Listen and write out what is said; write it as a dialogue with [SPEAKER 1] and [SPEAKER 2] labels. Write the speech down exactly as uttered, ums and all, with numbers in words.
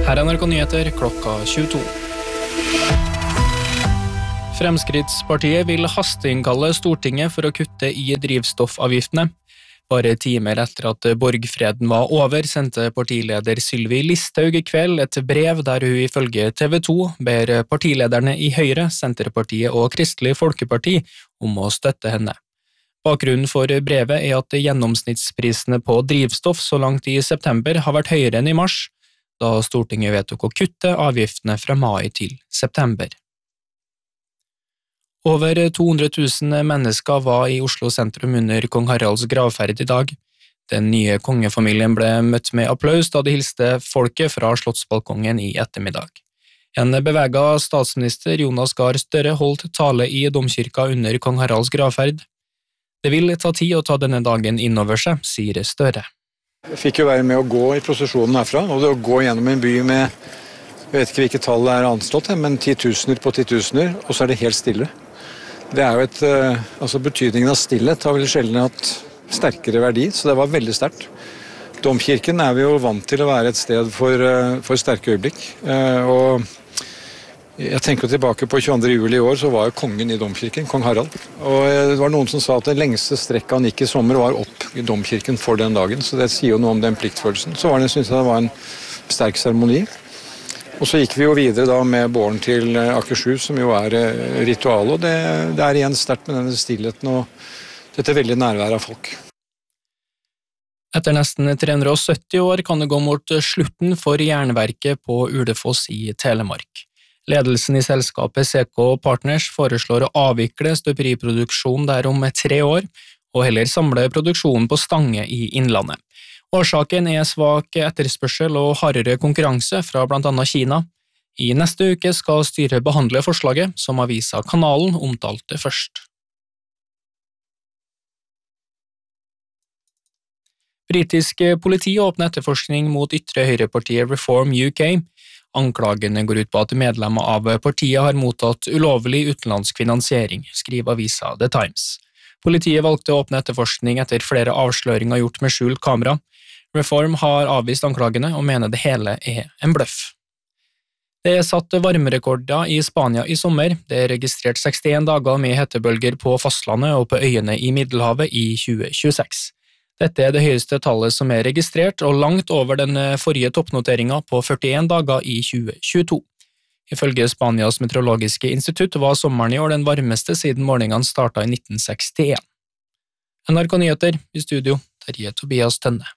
[SPEAKER 1] Her er N R K Nyheter klokka tjueto. Fremskrittspartiet vil hasteinnkalle Stortinget for å kutte i drivstoffavgiftene. Bare timer etter at borgfreden var over, sendte partileder Sylvi Listhaug i kveld et brev der hun ifølge T V to ber partilederne i Høyre, Senterpartiet og Kristelig Folkeparti om å støtte henne. Bakgrunnen for brevet er at gjennomsnittsprisene på drivstoff så langt i september har vært høyere enn i mars, da Stortinget vedtok å kutte avgiftene fra mai til september. Over to hundre tusen mennesker var i Oslo sentrum under kong Haralds gravferd i dag. Den nye kongefamilien ble møtt med applaus da de hilste folket fra slottsbalkongen i ettermiddag. En beveget statsminister Jonas Gahr Støre holdt tale i domkirka under kong Haralds gravferd. Det vil ta tid å ta denne dagen innover seg, sier Støre.
[SPEAKER 2] Jeg fikk jo være med å gå i prosesjonen herfra, og det å gå gjennom en by med, jeg vet ikke hvilke tall er anslått, men titusener på titusener, og så er det helt stille. Det er jo et, altså betydningen av stillhet har vel sjelden hatt sterkere verdi, så det var veldig sterkt. Domkirken er vi jo vant til å være et sted for, for sterke øyeblikk, og jeg tenker tilbake på tjueandre juli i år, så var jo kongen i domkirken, kong Harald. Og det var noen som sa at det lengste strekket han gikk i sommer var opp i domkirken for den dagen, så det sier jo noe om den pliktfølelsen. Så var det, synes jeg det var en sterk seremoni. Og så gikk vi jo videre da med båren til Akershus, som jo er ritual, og det, det er igjen sterkt med denne stillheten og dette veldig nærværet av folk.
[SPEAKER 1] Etter nesten tre hundre og sytti år kan det gå mot slutten for jernverket på Ulefoss i Telemark. Ledelsen i selskapet C K Partners foreslår å avvikle støperiproduksjon der om tre år, og heller samle produksjonen på Stange i Innlandet. Årsaken er svak etterspørsel og hardere konkurranse fra blant annet Kina. I neste uke skal styret behandle forslaget, som avisa Kanalen omtalte først. Britisk politi åpner etterforskning mot ytre høyrepartiet Reform U K. Anklagene går ut på at medlemmer av partiet har mottatt ulovlig utenlandsk finansiering, skriver avisa The Times. Politiet valgte å åpne etterforskning etter flere avsløringer gjort med skjult kamera. Reform har avvist anklagene og mener det hele er en bløff. Det er satt varmerekorder i Spania i sommer. Det er registrert sekstien dager med hetebølger på fastlandet og på øyene i Middelhavet i tjue tjueseks. Dette er det høyeste tallet som er registrert, og langt over den forrige toppnoteringen på førtien dager i tjue tjueto. Ifølge Spanias meteorologiske institutt var sommeren i år den varmeste siden målingene startet i nitten sekstien. N R K Nyheter i studio, Terje Tobias Tønne.